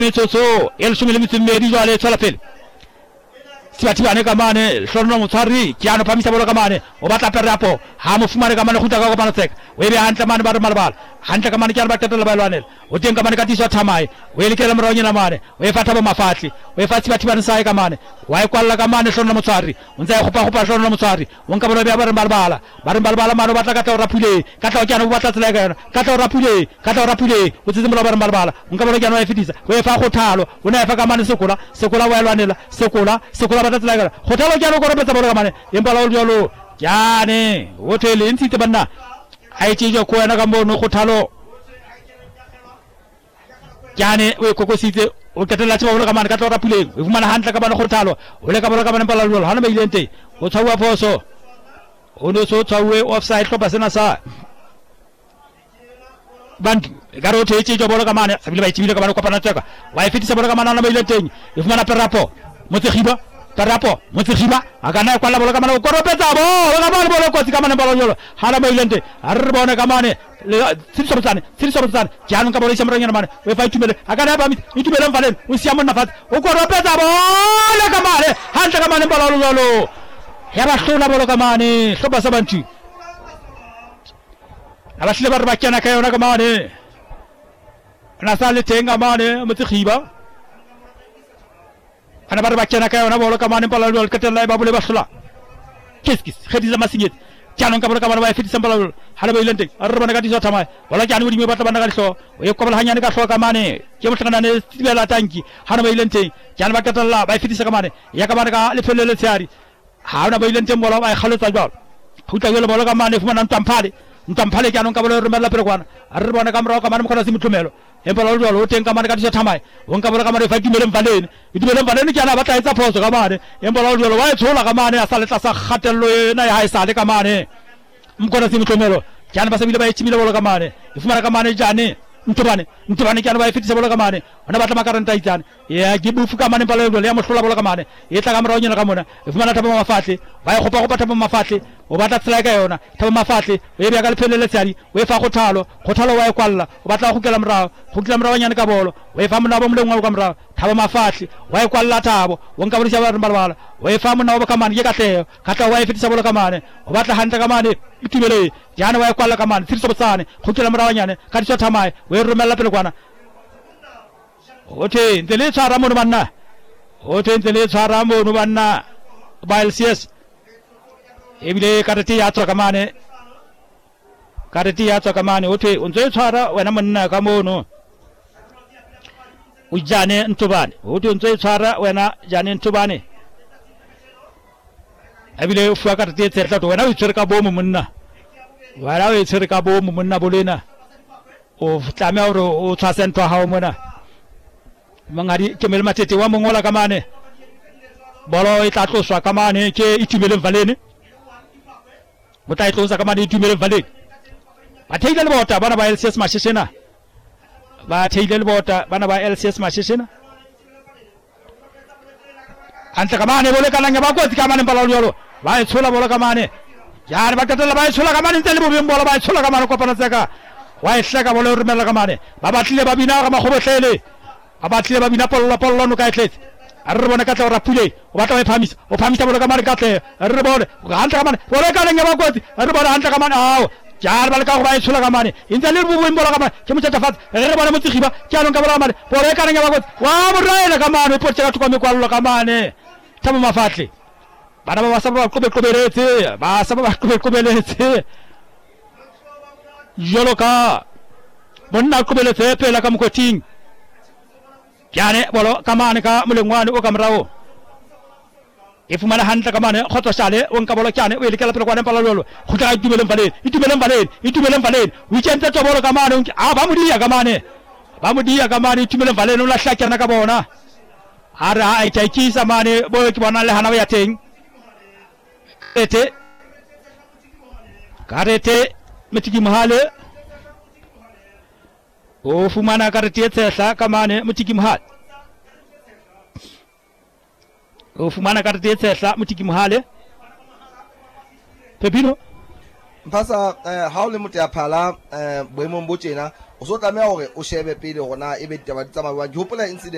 metsotso e leshome le metso e mmedi jwale tswela pele Sibatibane ka mane Hlono Motshwari ke ano phamisa bolo ka mane o batla Perapo ha mo fumane ka mane khuta ka kopana tseka o ebe hantle mane ba re malabala hantle ka mane ke ba tetela ba lwanela o teng ka mane ka tiso Thamai o elekela moronyana mane o e fatha ba mafatli o e fatsi Sibatibane sai ka mane wa e kwalla ka mane Hlono Motshwari o ntse e khopa Hlono Motshwari o nka bolo ba re malabala mane o batla ka tla rapule ka tla ke ano o batla tsela ka yona ka tla rapule o tsetse mola ba re malabala o nka bolo ke ano e fetisa o e fa khothalo o na e fa ka mane sekola wa lwanela sekola ba tsela ka khothalo ke ano go robetsa bolo ka mane empa la o jalo jane o thele ntse banna ai tsejo ko ena ka mono khothalo jane o kokositse o ketela tsa bolo ka mane ka tla rapuleng o fumana hantle ka bana khothalo o le ka bolo ka mane pala lolo hana ba ilente o tshwa phoso o no so tshwe offside hlopa sena sa bantu ga ro thetse jo bolo ka mane sabile ba itsibile ka bana kopana tseka wa e fetisa bolo ka mane hana ba ilenteng e fumana Perapo Motsegiba akana kwa la bolo ka mane o koropetsa bolo ka mane bolo ko tsika mane bolo yolo hana ba ilente a re bona ka mane sirisobotsane jana ka bolo isamranyana mane we fa itumele akana ba itumele mfaleni o siamo na fatsi o koropetsa bolo ka mane hantle ka mane bolo yolo ya ba hlola bolo ka mane hlopa sa bantu abahlile ba re ba kena ka yona ka mane na sa le tenga mane Motsegiba ana ba re ba kena ka yona bolo ka mane pala lol ketela ba bole ba hlola kis khediza masinyet jana ka bolo ka mane ba fetisa pala lol hala ba ilente arre bana ka tiso Thamai wala jana wudi me batla bana ka tiso o e kobala hanyane ka hloka mane ke mo tlana ne sibela tanki hana ba ilente jana ba ketela ba fetisa ka mane ya ka mane ka le felele tsari hana ba ilente bolo ba khalotsa jwalo huta yelo bolo ka mane fumana ntamphale jana ka bolo re mala pere kwana arre bana ka mra ka mane mo khona simutlumelo empala lo lo teng ka mane ka tiso Thamai o nka bolo ka mane fa itumele mvaleni jana ba tla etsa phoso ka mane empala lo wa e tshola ka mane a sa letla sa khatello ena ya haisale ka mane mkona simutlumelo jana ba sabile ba ichimile bolo ka mane ifumana ka mane jane ntobane jana ba fetisa bolo ka mane ona batla makaranta itsane ya gibufu ka mane pala lo ya mo hlola bolo ka mane e tla ka mra onyana ka mona ifumana thaba mafatle ba e khopa thaba mafatle o batla tsela ka yona thaba mafatle o e bya ka le phelele tsari o e fa khothalo wa e kwalla o batla go kela mra nyane ka bolo o e fa mona ba molengwa ka mra thaba mafatle wa e kwalla thabo o nka borisa ba re malabala o e fa mona ba ka mane ke ka tleo ka tla wa e fetisa bolo ka mane o batla hantle ka mane itumele jana wa e kwalla ka mane tsirisobotsane go kela mra nyane ka tiso Thamai o e romella pele kwana ote ntele tsara mono banna ba LCS ebile karati ya tswa kamane ote unze tsara wena monna ka mono ujane ntubane ote unze tsara wena jane ntubane ebile ufa karati tserta to wena utsirka bomu munna wala utsirka bomu munna bolena o tlame o tsasentwa ha mona mangari kemel matete wa mongola kamane bolo itatloswa kamane ke itumele mvaleni mutaitlosa kamane itumele mvaleni batheile lebota bana ba LCS mashishena anta kamane bole kananga ba koti kamane balo yolo ba tshola bolo kamane yar ba tatela ba tshola kamane ntele bo bolo ba tshola kamane ko pana tsaka wa ihlaka bolo rumela kamane ba batlile ba bina ga magobotlele abatlile ba bina pollo no ka etletse arre bona ka tla rapule o batla o phamisa bolo ka mane ka tle arre bona ga hantla ka mane bolo ka lenga ba koti arre bona hantla ka mane ao jar bal ka go ba tshola ka mane intse le bo bolo ka mane ke mo tsa fat arre bona Motsegiba ke ano ka bolo ka mane bolo ka lenga ba koti wa mo raela ka mane po tsela tlo me kwallo ka mane tamo mafatle bana ba sa ba kobeletse yolo ka bonna kobeletse pela ka mkoting jane bolo kamane ka mulengwane o kamrao ifumana hanta kamane khoto sale on ka bolo jane o elekela pele kwana pala lolo khuta itumele mbaleni weekend to bolo kamane ba mudia kamane itumele mbaleni la hlakana ka bona ara ai taikisa mane boyo ke bona le hana ya teng karete mitigi mahale o fumana karete tsesa kamane mitigi mahale pepino mpasa ha o le motho ya phala boemong bo tjena o so tlameha hore o shebe pele gona ebe taba di tsamaya wa di hopola incident